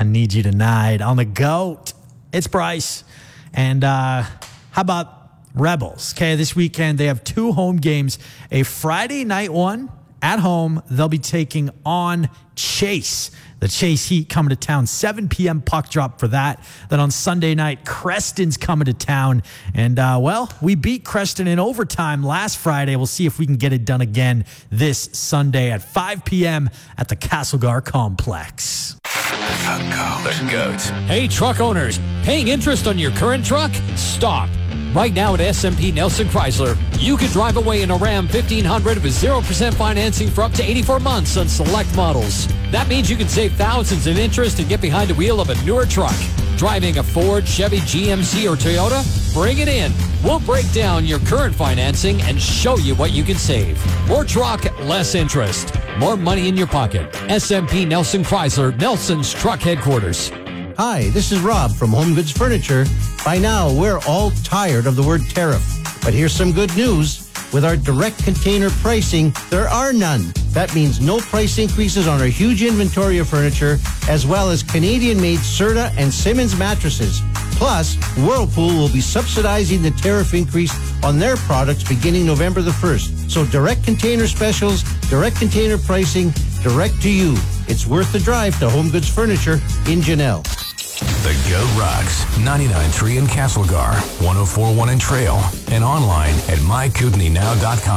I need you tonight on the GOAT. It's Bryce. And how about Rebels? Okay, this weekend they have 2 home games. A Friday night one at home. They'll be taking on Chase. The Chase Heat coming to town, 7 p.m. puck drop for that. Then on Sunday night, Creston's coming to town. And, we beat Creston in overtime last Friday. We'll see if we can get it done again this Sunday at 5 p.m. at the Castlegar Complex. The GOAT. Hey, truck owners, paying interest on your current truck? Stop. Right now at SMP Nelson Chrysler, you can drive away in a Ram 1500 with 0% financing for up to 84 months on select models. That means you can save thousands in interest and get behind the wheel of a newer truck. Driving a Ford, Chevy, GMC, or Toyota? Bring it in. We'll break down your current financing and show you what you can save. More truck, less interest. More money in your pocket. SMP Nelson Chrysler, Nelson's truck headquarters. Hi, this is Rob from Home Goods Furniture. By now, we're all tired of the word tariff. But here's some good news. With our direct container pricing, there are none. That means no price increases on our huge inventory of furniture, as well as Canadian-made Serta and Simmons mattresses. Plus, Whirlpool will be subsidizing the tariff increase on their products beginning November the 1st. So direct container specials, direct container pricing, direct to you. It's worth the drive to Home Goods Furniture in Janelle. The GOAT rocks 99.3 in Castlegar, 104.1 in Trail, and online at mykootenaynow.com.